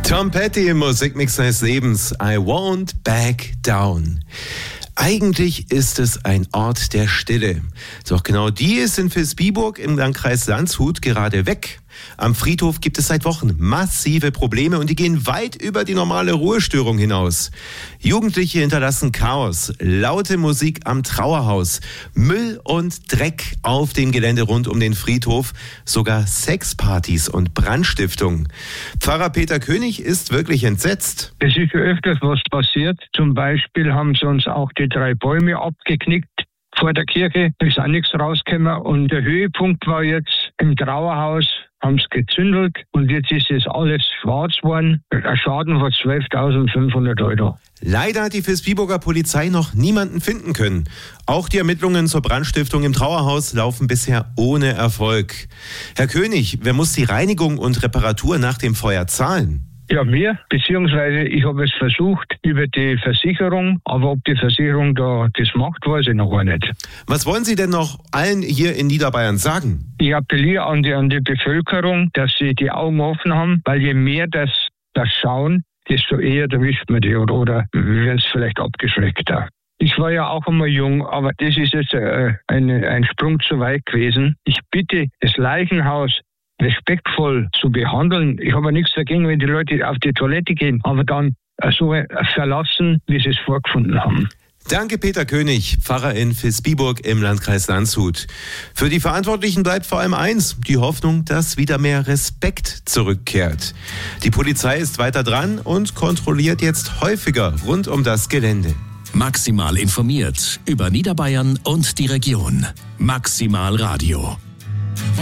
Tom Petty im Musikmix seines Lebens. I won't back down. Eigentlich ist es ein Ort der Stille. Doch genau die ist in Vilsbiburg im Landkreis Landshut gerade weg. Am Friedhof gibt es seit Wochen massive Probleme und die gehen weit über die normale Ruhestörung hinaus. Jugendliche hinterlassen Chaos, laute Musik am Trauerhaus, Müll und Dreck auf dem Gelände rund um den Friedhof, sogar Sexpartys und Brandstiftung. Pfarrer Peter König ist wirklich entsetzt. Es ist ja öfters was passiert. Zum Beispiel haben sie uns auch die 3 Bäume abgeknickt vor der Kirche. Da ist auch nichts rausgekommen. Und der Höhepunkt war jetzt im Trauerhaus, haben es gezündelt und jetzt ist es alles schwarz geworden. Ein Schaden von 12.500 €. Leider hat die Vilsbiburger Polizei noch niemanden finden können. Auch die Ermittlungen zur Brandstiftung im Trauerhaus laufen bisher ohne Erfolg. Herr König, wer muss die Reinigung und Reparatur nach dem Feuer zahlen? Ja, beziehungsweise ich habe es versucht über die Versicherung, aber ob die Versicherung da das macht, weiß ich noch gar nicht. Was wollen Sie denn noch allen hier in Niederbayern sagen? Ich appelliere an die Bevölkerung, dass sie die Augen offen haben, weil je mehr das schauen, desto eher erwischt man die oder werden es vielleicht abgeschreckter. Ich war ja auch einmal jung, aber das ist jetzt ein Sprung zu weit gewesen. Ich bitte das Leichenhaus respektvoll zu behandeln. Ich habe nichts dagegen, wenn die Leute auf die Toilette gehen, aber dann so verlassen, wie sie es vorgefunden haben. Danke, Peter König, Pfarrer in Vilsbiburg im Landkreis Landshut. Für die Verantwortlichen bleibt vor allem eins, die Hoffnung, dass wieder mehr Respekt zurückkehrt. Die Polizei ist weiter dran und kontrolliert jetzt häufiger rund um das Gelände. Maximal informiert über Niederbayern und die Region. Maximal Radio.